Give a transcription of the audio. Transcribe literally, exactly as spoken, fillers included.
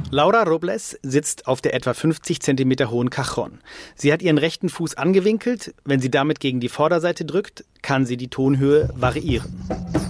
Laura Robles sitzt auf der etwa fünfzig Zentimeter hohen Cajon. Sie hat ihren rechten Fuß angewinkelt. Wenn sie damit gegen die Vorderseite drückt, kann sie die Tonhöhe variieren.